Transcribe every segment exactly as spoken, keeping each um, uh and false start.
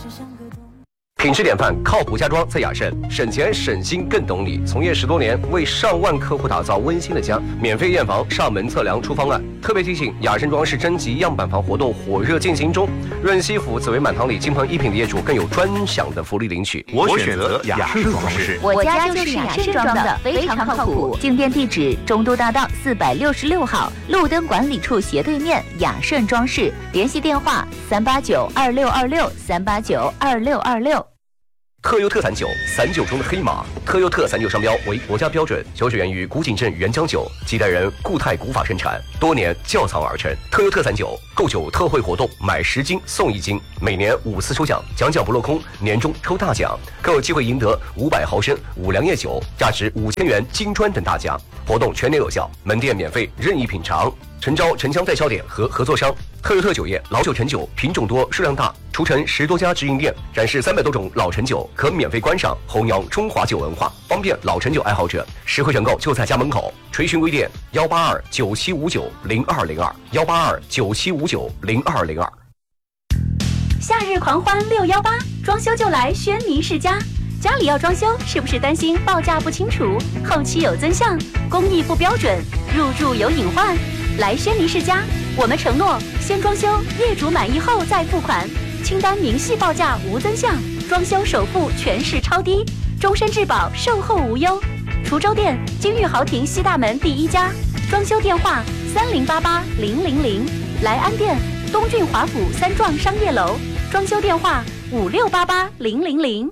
品质典范，靠谱家装在雅盛，省钱省心更懂你。从业十多年，为上万客户打造温馨的家，免费验房、上门测量、出方案。特别提醒，雅盛装饰征集样板房活动火热进行中，润西府紫薇满堂里金鹏一品的业主更有专享的福利领取。 我选择雅盛装饰， 我家就是雅盛装的，非常靠谱。进店地址：中都大道四百六十六号，路灯管理处斜对面，雅盛装饰。联系电话：三八九二六二六三八九二六二六。 特优特散酒，散酒中的黑马。特优特散酒商标为国家标准，酒水源于古井镇原浆酒，几代人固态古法生产，多年窖藏而成。特优特散酒购酒特惠活动，买十斤送一斤，每年五次抽奖，奖奖不落空，年终抽大奖，更有机会赢得五百毫升五粮液酒，价值五千元金砖等大奖。活动全年有效，门店免费任意品尝。诚招城乡代销点和合作商。特优特酒业老酒陈酒，品种多，数量大，除城十多家直营店，展示三百多种老陈酒，可免费观赏，弘扬中华酒文化，方便老陈酒爱好者。实惠选购就在家门口。垂询微店：幺八二九七五九零二零二，幺八二九七五九零二零二。 夏日狂欢六幺八，装修就来轩尼世家。家里要装修，是不是担心报价不清楚，后期有增项，工艺不标准，入住有隐患？来轩尼世家，我们承诺先装修，业主满意后再付款，清单明细报价无增项，装修首付全是超低，终身质保，售后无忧。滁州店金玉豪庭西大门第一家，装修电话三零八八零零零。来安店东郡华府三幢商业楼，装修电话五六八八零零零。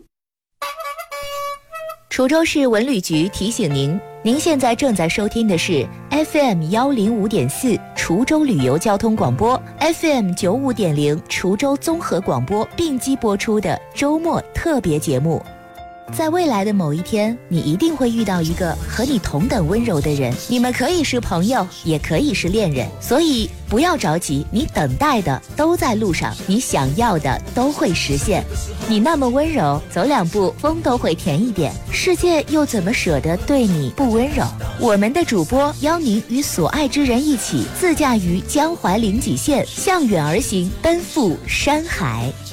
滁州市文旅局提醒您，您现在正在收听的是 F M 幺零五点四滁州旅游交通广播 ，F M 九五点零滁州综合广播并机播出的周末特别节目。在未来的某一天，你一定会遇到一个和你同等温柔的人，你们可以是朋友，也可以是恋人，所以不要着急，你等待的都在路上，你想要的都会实现。你那么温柔，走两步风都会甜一点，世界又怎么舍得对你不温柔？我们的主播邀您与所爱之人一起自驾于江淮临济县，向远而行，奔赴山海。